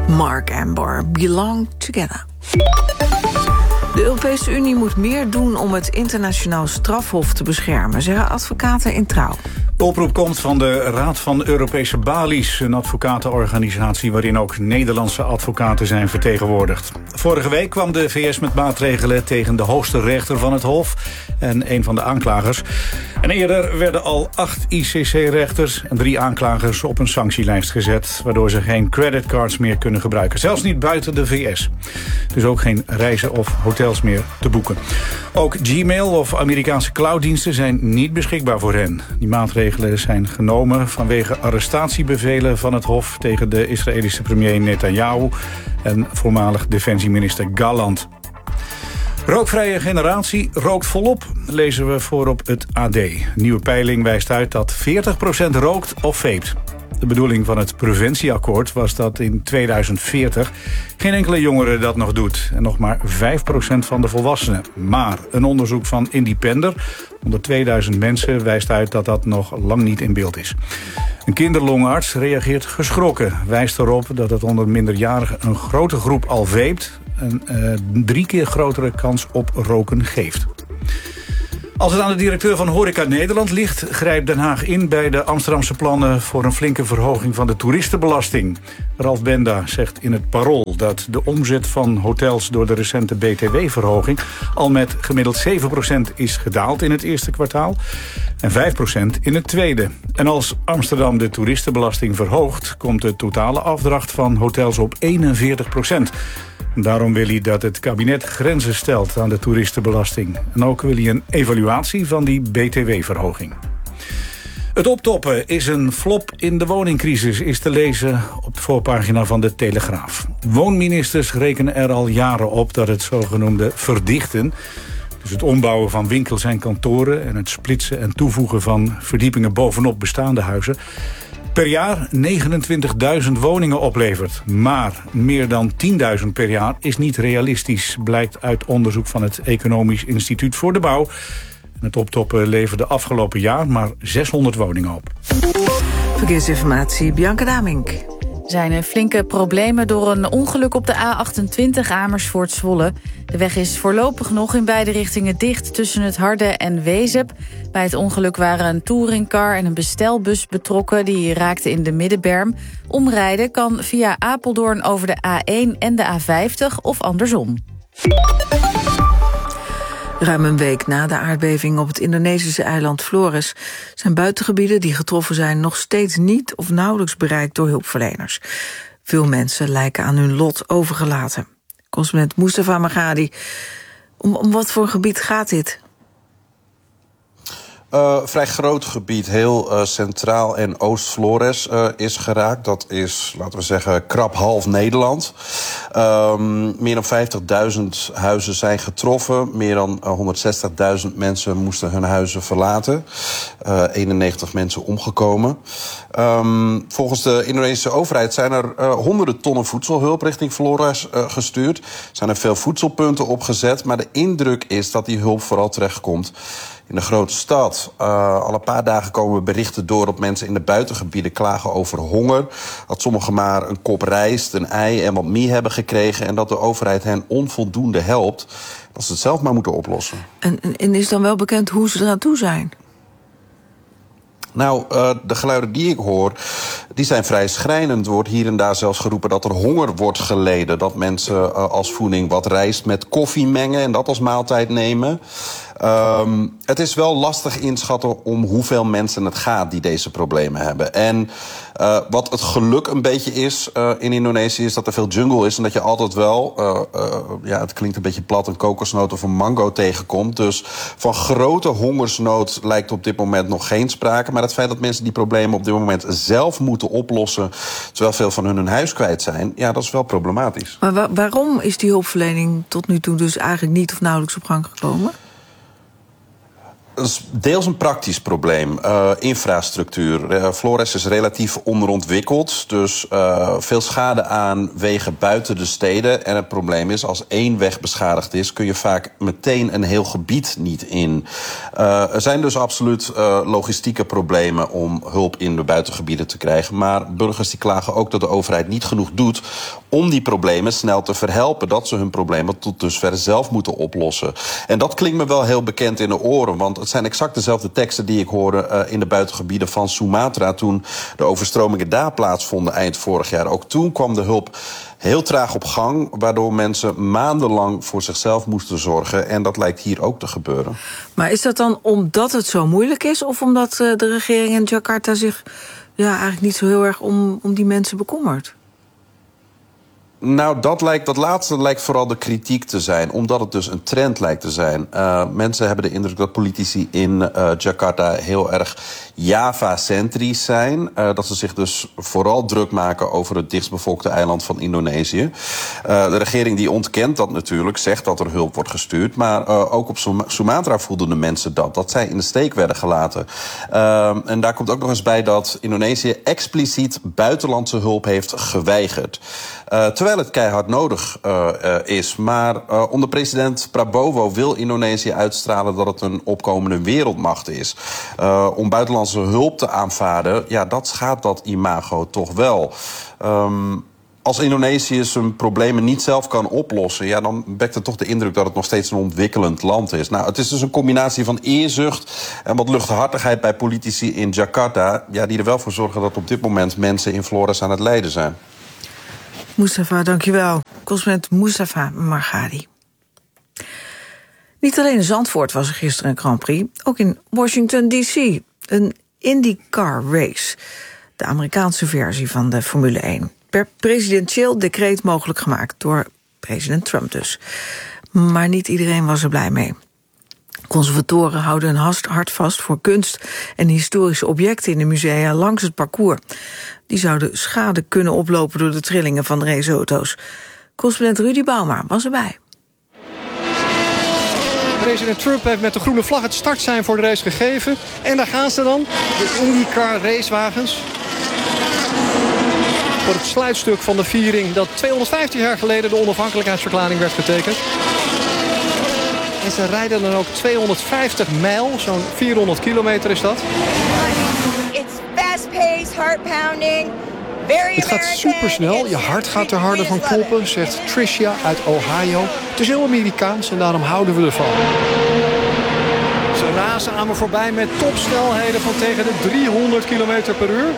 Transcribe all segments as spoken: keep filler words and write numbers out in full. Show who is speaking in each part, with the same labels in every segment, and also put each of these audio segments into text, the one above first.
Speaker 1: Mark Amber, Belong Together. De Europese Unie moet meer doen om het internationaal strafhof te beschermen, zeggen advocaten in Trouw.
Speaker 2: De oproep komt van de Raad van Europese Balies, een advocatenorganisatie waarin ook Nederlandse advocaten zijn vertegenwoordigd. Vorige week kwam de V S met maatregelen tegen de hoogste rechter van het Hof en een van de aanklagers. En eerder werden al acht I C C-rechters en drie aanklagers op een sanctielijst gezet, waardoor ze geen creditcards meer kunnen gebruiken, zelfs niet buiten de V S. Dus ook geen reizen of hotels meer te boeken. Ook Gmail of Amerikaanse clouddiensten zijn niet beschikbaar voor hen. Die maatregelen zijn genomen vanwege arrestatiebevelen van het Hof tegen de Israëlische premier Netanyahu en voormalig defensieminister Gallant. Rookvrije generatie rookt volop, lezen we voor op het A D. Een nieuwe peiling wijst uit dat veertig procent rookt of vapet. De bedoeling van het preventieakkoord was dat in tweeduizend veertig geen enkele jongere dat nog doet. En nog maar vijf procent van de volwassenen. Maar een onderzoek van Independer onder tweeduizend mensen wijst uit dat dat nog lang niet in beeld is. Een kinderlongarts reageert geschrokken. Wijst erop dat het onder minderjarigen een grote groep al veept. Een uh, drie keer grotere kans op roken geeft. Als het aan de directeur van Horeca Nederland ligt, grijpt Den Haag in bij de Amsterdamse plannen voor een flinke verhoging van de toeristenbelasting. Ralf Benda zegt in het Parool dat de omzet van hotels door de recente B T W-verhoging al met gemiddeld zeven procent is gedaald in het eerste kwartaal en vijf procent in het tweede. En als Amsterdam de toeristenbelasting verhoogt, komt de totale afdracht van hotels op eenenveertig procent. Daarom wil hij dat het kabinet grenzen stelt aan de toeristenbelasting. En ook wil hij een evaluatie van die B T W-verhoging. Het optoppen is een flop in de woningcrisis, is te lezen op de voorpagina van de Telegraaf. Woonministers rekenen er al jaren op dat het zogenoemde verdichten, dus het ombouwen van winkels en kantoren en het splitsen en toevoegen van verdiepingen bovenop bestaande huizen, per jaar negenentwintigduizend woningen oplevert. Maar meer dan tienduizend per jaar is niet realistisch, blijkt uit onderzoek van het Economisch Instituut voor de Bouw. Het optoppen leverde afgelopen jaar maar zeshonderd woningen op.
Speaker 1: Verkeersinformatie, Bianca Damink.
Speaker 3: Er zijn flinke problemen door een ongeluk op de A achtentwintig Amersfoort-Zwolle. De weg is voorlopig nog in beide richtingen dicht tussen het Harde en Wezep. Bij het ongeluk waren een touringcar en een bestelbus betrokken. Die raakten in de middenberm. Omrijden kan via Apeldoorn over de A één en de A vijftig of andersom.
Speaker 1: Ruim een week na de aardbeving op het Indonesische eiland Flores zijn buitengebieden die getroffen zijn nog steeds niet of nauwelijks bereikt door hulpverleners. Veel mensen lijken aan hun lot overgelaten. Correspondent Mustafa Magadi, om, om wat voor gebied gaat dit?
Speaker 4: Uh, vrij groot gebied, heel uh, centraal en Oost-Flores uh, is geraakt. Dat is, laten we zeggen, krap half Nederland. Um, meer dan vijftigduizend huizen zijn getroffen. Meer dan uh, honderdzestigduizend mensen moesten hun huizen verlaten. Uh, eenennegentig mensen omgekomen. Um, volgens de Indonesische overheid zijn er uh, honderden tonnen voedselhulp richting Flores uh, gestuurd. Er zijn er veel voedselpunten opgezet. Maar de indruk is dat die hulp vooral terechtkomt in de grote stad. Uh, al een paar dagen komen berichten door dat mensen in de buitengebieden klagen over honger. Dat sommigen maar een kop rijst, een ei en wat mie hebben gekregen. En dat de overheid hen onvoldoende helpt. Dat ze het zelf maar moeten oplossen.
Speaker 1: En, en is dan wel bekend hoe ze eraan toe zijn?
Speaker 4: Nou, uh, de geluiden die ik hoor, die zijn vrij schrijnend. Er wordt hier en daar zelfs geroepen dat er honger wordt geleden. Dat mensen uh, als voeding wat rijst met koffie mengen en dat als maaltijd nemen. Um, het is wel lastig inschatten om hoeveel mensen het gaat die deze problemen hebben. En uh, wat het geluk een beetje is uh, in Indonesië is dat er veel jungle is en dat je altijd wel, uh, uh, ja, het klinkt een beetje plat, een kokosnoot of een mango tegenkomt. Dus van grote hongersnood lijkt op dit moment nog geen sprake. Maar het feit dat mensen die problemen op dit moment zelf moeten oplossen, terwijl veel van hun hun huis kwijt zijn, ja, dat is wel problematisch.
Speaker 1: Maar wa- waarom is die hulpverlening tot nu toe dus eigenlijk niet of nauwelijks op gang gekomen?
Speaker 4: Dat is deels een praktisch probleem. Uh, infrastructuur. Uh, Flores is relatief onderontwikkeld. Dus uh, veel schade aan wegen buiten de steden. En het probleem is, als één weg beschadigd is, kun je vaak meteen een heel gebied niet in. Uh, er zijn dus absoluut uh, logistieke problemen om hulp in de buitengebieden te krijgen. Maar burgers die klagen ook dat de overheid niet genoeg doet om die problemen snel te verhelpen. Dat ze hun problemen tot dusver zelf moeten oplossen. En dat klinkt me wel heel bekend in de oren. Want het zijn exact dezelfde teksten die ik hoorde uh, in de buitengebieden van Sumatra toen de overstromingen daar plaatsvonden eind vorig jaar. Ook toen kwam de hulp heel traag op gang, waardoor mensen maandenlang voor zichzelf moesten zorgen. En dat lijkt hier ook te gebeuren.
Speaker 1: Maar is dat dan omdat het zo moeilijk is, of omdat uh, de regering in Jakarta zich ja, eigenlijk niet zo heel erg om, om die mensen bekommert?
Speaker 4: Nou, dat, lijkt, dat laatste lijkt vooral de kritiek te zijn. Omdat het dus een trend lijkt te zijn. Uh, mensen hebben de indruk dat politici in uh, Jakarta heel erg Java-centrisch zijn. Uh, dat ze zich dus vooral druk maken over het dichtstbevolkte eiland van Indonesië. Uh, de regering die ontkent dat natuurlijk, zegt dat er hulp wordt gestuurd. Maar uh, ook op Sumatra voelden de mensen dat. Dat zij in de steek werden gelaten. Uh, en daar komt ook nog eens bij dat Indonesië expliciet buitenlandse hulp heeft geweigerd. Uh, terwijl het keihard nodig uh, uh, is. Maar uh, onder president Prabowo wil Indonesië uitstralen dat het een opkomende wereldmacht is. Uh, om buitenlandse hulp te aanvaarden, ja, dat schaadt dat imago toch wel. Um, Als Indonesië zijn problemen niet zelf kan oplossen, ja, dan wekt het toch de indruk dat het nog steeds een ontwikkelend land is. Nou, het is dus een combinatie van eerzucht en wat luchthartigheid bij politici in Jakarta, ja, die er wel voor zorgen dat op dit moment mensen in Flores aan het lijden zijn.
Speaker 1: Mustafa, dankjewel. Correspondent Mustafa Margadi. Niet alleen in Zandvoort was er gisteren een Grand Prix, ook in Washington D C. Een IndyCar race, de Amerikaanse versie van de Formule één. Per presidentieel decreet mogelijk gemaakt door president Trump dus. Maar niet iedereen was er blij mee. Conservatoren houden hun hart vast voor kunst en historische objecten in de musea langs het parcours. Die zouden schade kunnen oplopen door de trillingen van de raceauto's. Correspondent Rudy Bauma was erbij.
Speaker 5: President Trump heeft met de groene vlag het startsein voor de race gegeven. En daar gaan ze dan, de IndyCar racewagens. Voor het sluitstuk van de viering dat tweehonderdvijftig jaar geleden de onafhankelijkheidsverklaring werd getekend. En ze rijden dan ook tweehonderdvijftig mijl, zo'n vierhonderd kilometer is dat.
Speaker 6: It's fast-paced, heart-pounding.
Speaker 5: Het gaat supersnel, je hart gaat er harder van kloppen, zegt Tricia uit Ohio. Het is heel Amerikaans en daarom houden we ervan. Ze razen aan me voorbij met topsnelheden van tegen de driehonderd kilometer per uur.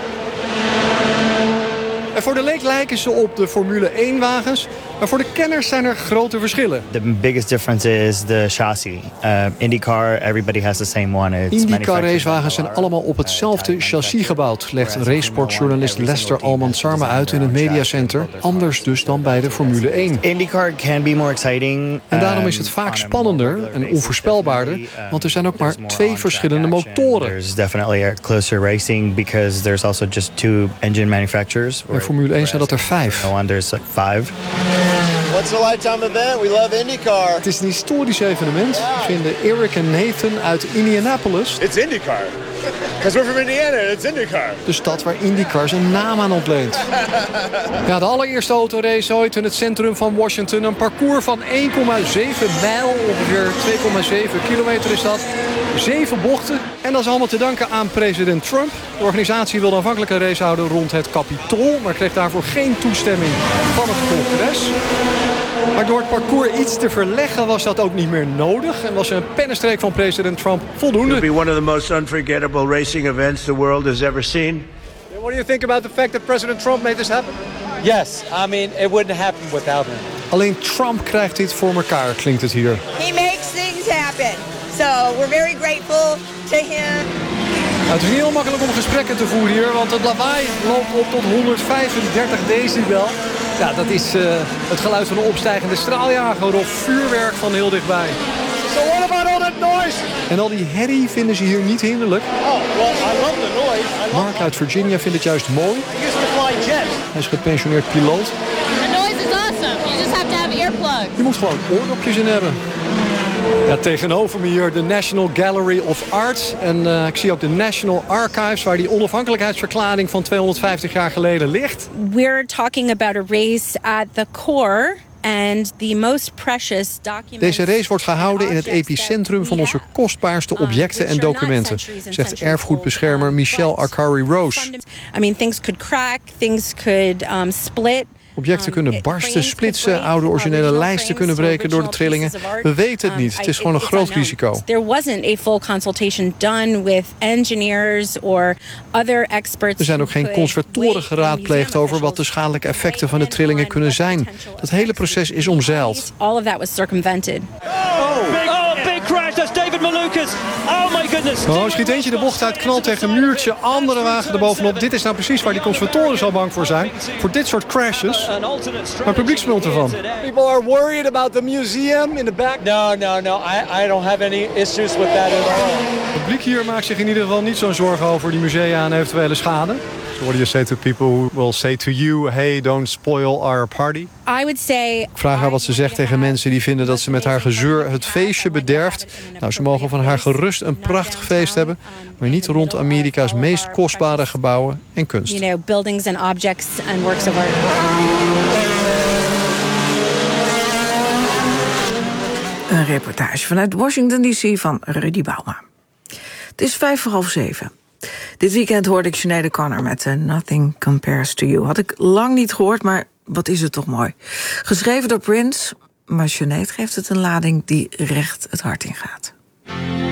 Speaker 5: En voor de leek lijken ze op de Formule één wagens, maar voor de kenners zijn er grote verschillen.
Speaker 7: The biggest difference is the chassis. Uh, IndyCar, everybody has the same one. It's
Speaker 5: IndyCar racewagens zijn allemaal op hetzelfde chassis gebouwd, legt racesportjournalist Lester Alman-Sarma uit in het mediacenter. Anders dus dan bij de Formule één.
Speaker 7: IndyCar can be more exciting.
Speaker 5: En daarom is het vaak spannender en onvoorspelbaarder, want er zijn ook maar twee verschillende motoren.
Speaker 7: There's definitely a closer racing because there's also just two engine manufacturers.
Speaker 5: Bij Formule één zijn dat er vijf.
Speaker 7: No, there's like five.
Speaker 8: What's a lifetime event? We love IndyCar.
Speaker 5: Het is een historisch evenement, vinden Eric en Nathan uit Indianapolis.
Speaker 8: It's IndyCar. Because we're from Indiana, it's IndyCar.
Speaker 5: De stad waar IndyCar zijn naam aan ontleent. Ja, de allereerste autorace ooit in het centrum van Washington. Een parcours van één komma zeven mijl, ongeveer twee komma zeven kilometer is dat. Zeven bochten. En dat is allemaal te danken aan president Trump. De organisatie wilde aanvankelijk een race houden rond het Capitool, maar kreeg daarvoor geen toestemming van het congres. Maar door het parcours iets te verleggen was dat ook niet meer nodig. En was een pennenstreek van president Trump voldoende.
Speaker 9: It'll be one of the most unforgettable racing events the world has ever seen.
Speaker 5: What do you think about the fact that President Trump made this happen?
Speaker 10: Yes, I mean, it wouldn't happen without him.
Speaker 5: Alleen Trump krijgt dit voor elkaar, klinkt het hier.
Speaker 6: He makes things happen. So we're very grateful to him.
Speaker 5: Nou, het is niet heel makkelijk om gesprekken te voeren hier, want het lawaai loopt op tot honderdvijfendertig decibel. Ja, dat is uh, het geluid van een opstijgende straaljager of vuurwerk van heel dichtbij.
Speaker 8: So what about all that noise?
Speaker 5: En al die herrie vinden ze hier niet hinderlijk.
Speaker 8: Oh, well, I love the noise. I love
Speaker 5: Mark uit Virginia vindt het juist mooi.
Speaker 8: I used to fly jets.
Speaker 5: Hij is gepensioneerd piloot.
Speaker 11: The noise is awesome. You just have to have earplugs.
Speaker 5: Je moet gewoon oordopjes in hebben. Ja, tegenover me hier de National Gallery of Art. En uh, ik zie ook de National Archives, waar die onafhankelijkheidsverklaring van tweehonderdvijftig jaar geleden ligt.
Speaker 11: We're talking about a race at the core. And the most precious documents.
Speaker 5: Deze race wordt gehouden in het epicentrum van onze kostbaarste objecten en documenten, zegt erfgoedbeschermer Michelle Arcari-Rose.
Speaker 11: I mean, things could crack, things could um, split.
Speaker 5: Objecten kunnen barsten, splitsen, oude originele lijsten kunnen breken door de trillingen. We weten het niet. Het is gewoon een groot risico.
Speaker 11: There wasn't a full consultation done with engineers or other experts.
Speaker 5: Er zijn ook geen conservatoren geraadpleegd over wat de schadelijke effecten van de trillingen kunnen zijn. Dat hele proces is omzeild.
Speaker 11: All of that was circumvented.
Speaker 10: Crash, that's David Malukas. Oh my goodness.
Speaker 5: Oh, schiet eentje de bocht uit, knalt tegen een muurtje, andere wagen erbovenop. Dit is nou precies waar die conservatoren zo bang voor zijn. Voor dit soort crashes. Maar het publiek smult ervan.
Speaker 10: People are worried about the museum in the back. No, no, no. I, I don't have any issues with that at all.
Speaker 5: Het publiek hier maakt zich in ieder geval niet zo'n zorgen over die musea en eventuele schade. So what do you say to people who will say to you, hey, don't spoil our party?
Speaker 11: I would say.
Speaker 5: Ik vraag haar wat ze zegt tegen mensen die vinden dat ze met haar gezeur het feestje bederft. Nou, ze mogen van haar gerust een prachtig feest hebben, maar niet rond Amerika's meest kostbare gebouwen en kunst.
Speaker 11: You know, buildings and objects and works of art.
Speaker 1: Een reportage vanuit Washington D C van Rudy Bauma. Het is vijf voor half zeven. Dit weekend hoorde ik Sinead O'Connor met uh, Nothing Compares to You. Had ik lang niet gehoord, maar wat is het toch mooi. Geschreven door Prince, maar Sinead geeft het een lading die recht het hart ingaat.